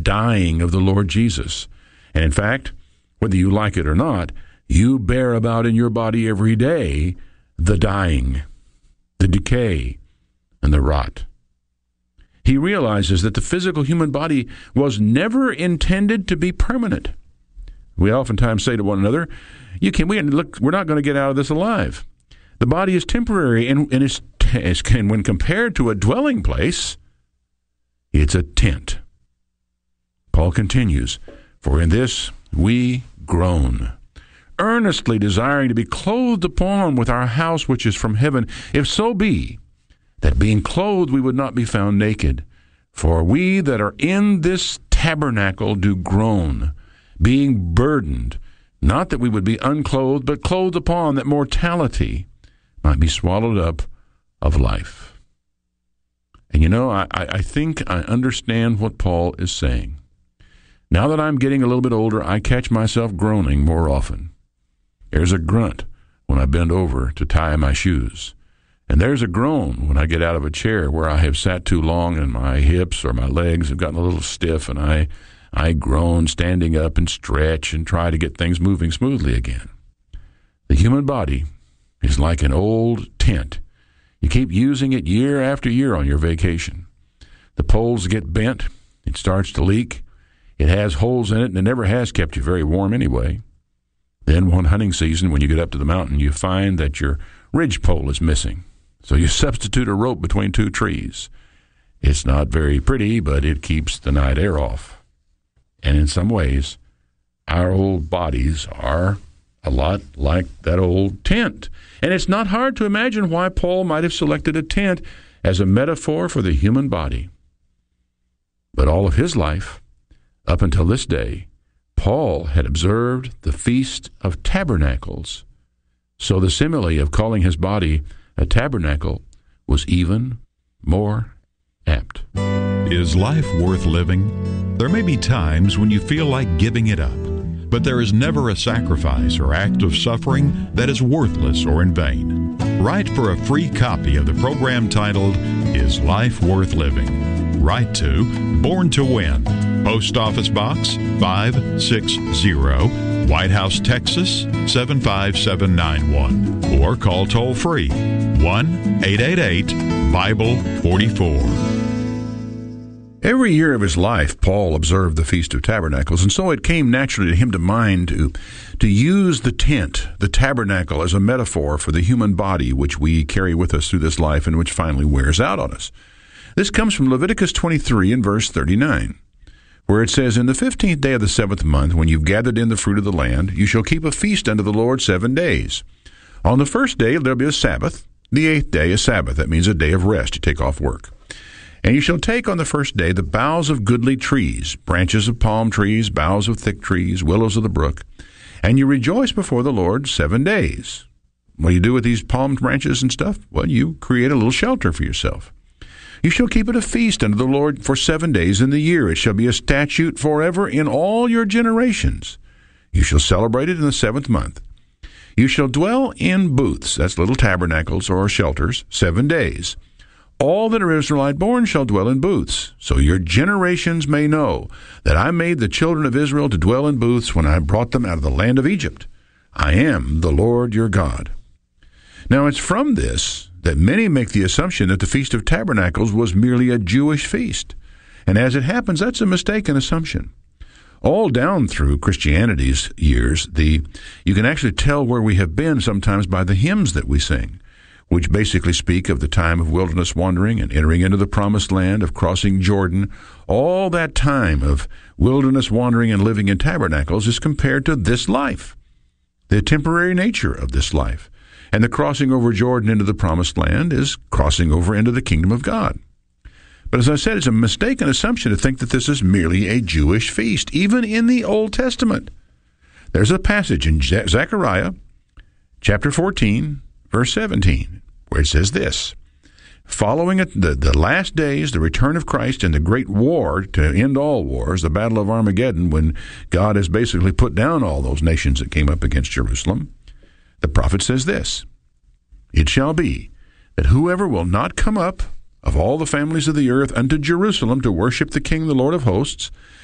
dying of the Lord Jesus. And in fact, whether you like it or not, you bear about in your body every day the dying, the decay, and the rot. He realizes that the physical human body was never intended to be permanent. We oftentimes say to one another, we're not going to get out of this alive. The body is temporary, and when compared to a dwelling place, it's a tent. Paul continues, "For in this we groan, earnestly desiring to be clothed upon with our house which is from heaven, if so be that being clothed we would not be found naked. For we that are in this tabernacle do groan, being burdened, not that we would be unclothed, but clothed upon, that mortality might be swallowed up of life." And I think I understand what Paul is saying. Now that I'm getting a little bit older, I catch myself groaning more often. There's a grunt when I bend over to tie my shoes. And there's a groan when I get out of a chair where I have sat too long and my hips or my legs have gotten a little stiff, and I groan standing up and stretch and try to get things moving smoothly again. The human body is like an old tent. You keep using it year after year on your vacation. The poles get bent. It starts to leak. It has holes in it, and it never has kept you very warm anyway. Then one hunting season, when you get up to the mountain, you find that your ridge pole is missing. So you substitute a rope between two trees. It's not very pretty, but it keeps the night air off. And in some ways, our old bodies are a lot like that old tent. And it's not hard to imagine why Paul might have selected a tent as a metaphor for the human body. But all of his life, up until this day, Paul had observed the Feast of Tabernacles. So the simile of calling his body a tabernacle was even more apt. Is life worth living? There may be times when you feel like giving it up, but there is never a sacrifice or act of suffering that is worthless or in vain. Write for a free copy of the program titled, Is Life Worth Living? Write to Born to Win, Post Office Box 560, White House, Texas 75791, or call toll-free 1-888-BIBLE-44. Every year of his life, Paul observed the Feast of Tabernacles, and so it came naturally to him to mind to use the tent, the tabernacle, as a metaphor for the human body which we carry with us through this life and which finally wears out on us. This comes from Leviticus 23 and verse 39, where it says, "In the 15th day of the 7th month, when you've gathered in the fruit of the land, you shall keep a feast unto the Lord 7 days. On the first day there'll be a Sabbath, the 8th day a Sabbath." That means a day of rest. You take off work. "And you shall take on the first day the boughs of goodly trees, branches of palm trees, boughs of thick trees, willows of the brook, and you rejoice before the Lord 7 days. What do you do with these palm branches and stuff? Well, you create a little shelter for yourself. "You shall keep it a feast unto the Lord for 7 days in the year. It shall be a statute forever in all your generations. You shall celebrate it in the 7th month. You shall dwell in booths," that's little tabernacles or shelters, 7 days. "All that are Israelite born shall dwell in booths, so your generations may know that I made the children of Israel to dwell in booths when I brought them out of the land of Egypt. I am the Lord your God." Now, it's from this that many make the assumption that the Feast of Tabernacles was merely a Jewish feast. And as it happens, that's a mistaken assumption. All down through Christianity's years, you can actually tell where we have been sometimes by the hymns that we sing, which basically speak of the time of wilderness wandering and entering into the promised land, of crossing Jordan. All that time of wilderness wandering and living in tabernacles is compared to this life, the temporary nature of this life. And the crossing over Jordan into the promised land is crossing over into the kingdom of God. But as I said, it's a mistaken assumption to think that this is merely a Jewish feast, even in the Old Testament. There's a passage in Zechariah chapter 14, verse 17, where it says this: "Following the last days, the return of Christ, and the great war to end all wars, the battle of Armageddon, when God has basically put down all those nations that came up against Jerusalem, the prophet says this: It shall be that whoever will not come up of all the families of the earth unto Jerusalem to worship the King, the Lord of hosts,